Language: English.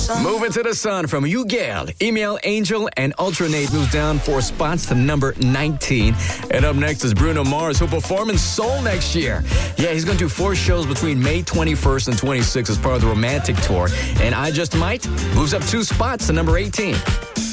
Moving to the Sun from Ugel, Email Angel, and Ultranate moves down 4 spots to number 19. And up next is Bruno Mars, who'll perform in Seoul next year. Yeah, he's going to do 4 shows between May 21st and 26th as part of the Romantic Tour. And I Just Might moves up 2 spots to number 18.